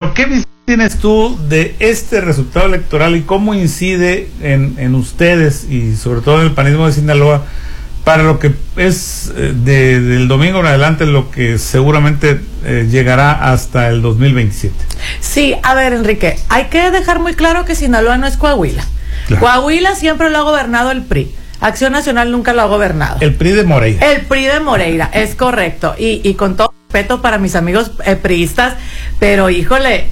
Pero ¿qué visión tienes tú de este resultado electoral y cómo incide en ustedes y sobre todo en el panismo de Sinaloa para lo que es del domingo en adelante, lo que seguramente llegará hasta el 2027? Sí, a ver, Enrique, hay que dejar muy claro que Sinaloa no es Coahuila. Claro. Coahuila siempre lo ha gobernado el PRI. Acción Nacional nunca lo ha gobernado. El PRI de Moreira. El PRI de Moreira, es correcto. Y con todo respeto para mis amigos priistas, pero híjole,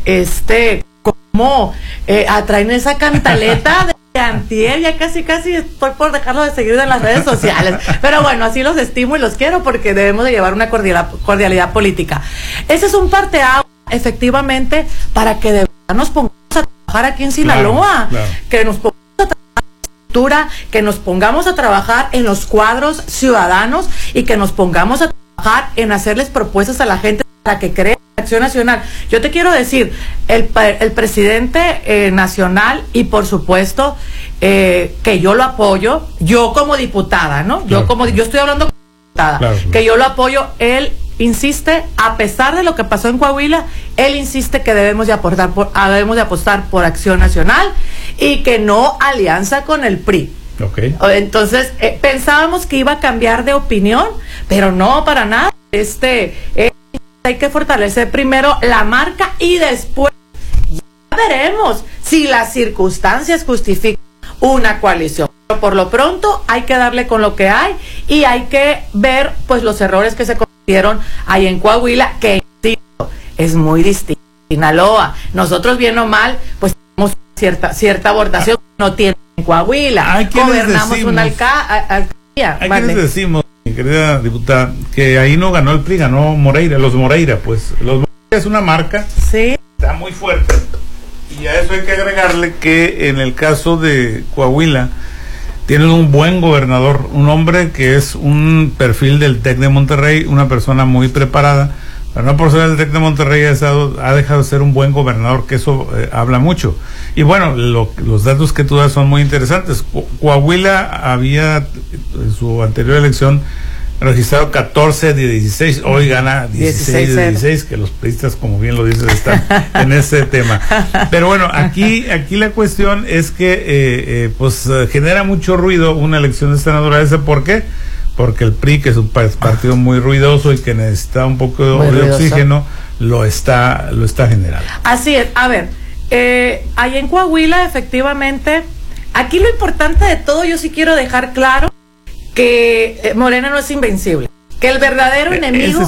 cómo atraen esa cantaleta de antier, ya casi estoy por dejarlo de seguir en las redes sociales. Pero bueno, así los estimo y los quiero porque debemos de llevar una cordialidad política. Ese es un parteaguas, efectivamente, para que de verdad nos pongamos a trabajar aquí en Sinaloa. Claro. Que nos pongamos a trabajar, que nos pongamos a trabajar en los cuadros ciudadanos y que nos pongamos a trabajar en hacerles propuestas a la gente para que cree Acción Nacional. Yo te quiero decir, el presidente nacional y por supuesto que yo lo apoyo, yo como diputada, ¿no? Claro. Yo estoy hablando como diputada, claro. Que yo lo apoyo, él insiste, a pesar de lo que pasó en Coahuila, él insiste que debemos de apostar por Acción Nacional y que no alianza con el PRI. Okay. Entonces, pensábamos que iba a cambiar de opinión, pero no, para nada. Hay que fortalecer primero la marca y después ya veremos si las circunstancias justifican una coalición. Pero por lo pronto hay que darle con lo que hay y hay que ver pues los errores que se cometieron ahí en Coahuila, que es muy distinto. Sinaloa, nosotros bien o mal, pues tenemos cierta abortación que no tiene en Coahuila. Gobernamos una alcaldía. Hay quienes decimos, mi querida diputada, que ahí no ganó el PRI, ganó Moreira, los Moreira, pues. Los Moreira es una marca, sí, está muy fuerte. Y a eso hay que agregarle que en el caso de Coahuila, tienen un buen gobernador, un hombre que es un perfil del TEC de Monterrey, una persona muy preparada. Pero no por ser el TEC de Monterrey ha dejado de ser un buen gobernador, que eso habla mucho. Y bueno, los datos que tú das son muy interesantes. Coahuila había en su anterior elección registrado 14 de 16, hoy gana 16 de 16, que los periodistas, como bien lo dices, están en ese tema. Pero bueno, aquí la cuestión es que genera mucho ruido una elección de esta naturaleza. ¿Por qué? Porque el PRI, que es un partido muy ruidoso y que necesita un poco de oxígeno, lo está generando. Así es. A ver, ahí en Coahuila, efectivamente, aquí lo importante de todo, yo sí quiero dejar claro que Morena no es invencible, que el verdadero enemigo,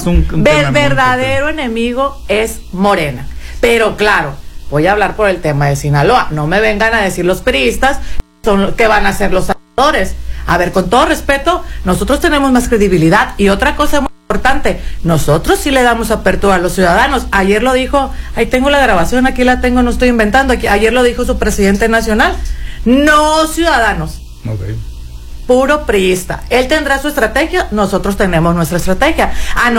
enemigo es Morena. Pero claro, voy a hablar por el tema de Sinaloa. No me vengan a decir los priistas que van a ser los salvadores. A ver, con todo respeto, nosotros tenemos más credibilidad. Y otra cosa muy importante, nosotros sí le damos apertura a los ciudadanos. Ayer lo dijo, ahí tengo la grabación, aquí la tengo, no estoy inventando. Ayer lo dijo su presidente nacional. No ciudadanos. Okay. Puro priista. Él tendrá su estrategia, nosotros tenemos nuestra estrategia.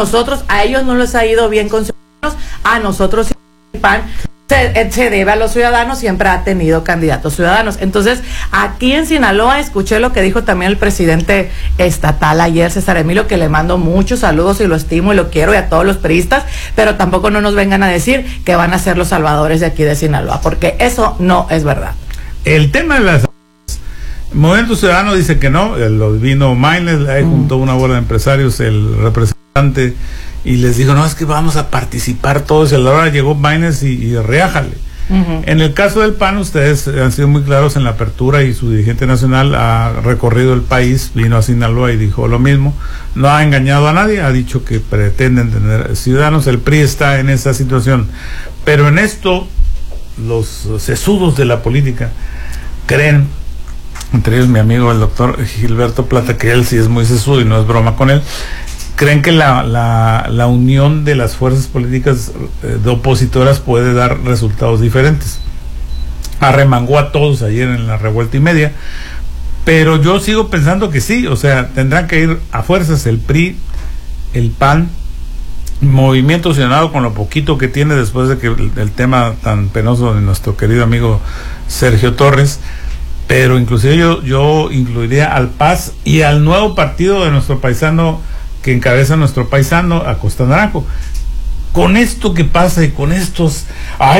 A ellos no les ha ido bien con ciudadanos, a nosotros el PAN se debe a los ciudadanos, siempre ha tenido candidatos ciudadanos. Entonces, aquí en Sinaloa escuché lo que dijo también el presidente estatal ayer, César Emilio, que le mando muchos saludos y lo estimo y lo quiero, y a todos los priistas, pero tampoco no nos vengan a decir que van a ser los salvadores de aquí de Sinaloa, porque eso no es verdad. El tema de las Movimiento Ciudadano dice que no, lo vino Maines, ahí juntó una bola de empresarios, el representante, y les dijo, no, es que vamos a participar todos, y a la hora llegó Maines y reájale. En el caso del PAN, ustedes han sido muy claros en la apertura y su dirigente nacional ha recorrido el país, vino a Sinaloa y dijo lo mismo, no ha engañado a nadie, ha dicho que pretenden tener ciudadanos, el PRI está en esa situación, pero en esto los sesudos de la política creen, entre ellos mi amigo el doctor Gilberto Plata, que él sí es muy sesudo y no es broma con él, creen que la unión de las fuerzas políticas de opositoras puede dar resultados diferentes. Arremangó a todos ayer en la revuelta y media, pero yo sigo pensando que sí, o sea, tendrán que ir a fuerzas el PRI, el PAN, Movimiento Ciudadano, con lo poquito que tiene después de que el tema tan penoso de nuestro querido amigo Sergio Torres. Pero inclusive yo incluiría al PAS y al nuevo partido de nuestro paisano que encabeza nuestro paisano, Acosta Naranjo. Con esto que pasa y con estos